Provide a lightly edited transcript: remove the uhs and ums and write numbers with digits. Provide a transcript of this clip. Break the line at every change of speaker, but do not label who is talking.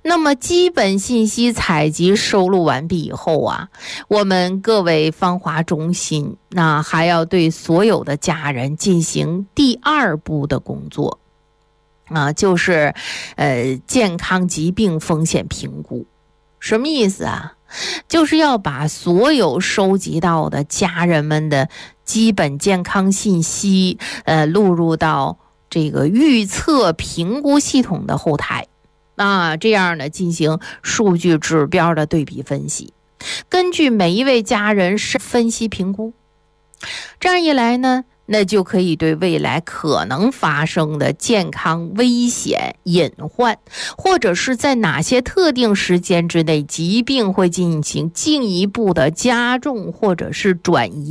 那么基本信息采集收录完毕以后啊，我们各位芳华中心那还要对所有的家人进行第二步的工作就是健康疾病风险评估。什么意思啊？就是要把所有收集到的家人们的基本健康信息录入到这个预测评估系统的后台这样呢进行数据指标的对比分析，根据每一位家人分析评估，这样一来呢，那就可以对未来可能发生的健康危险隐患，或者是在哪些特定时间之内疾病会进行进一步的加重或者是转移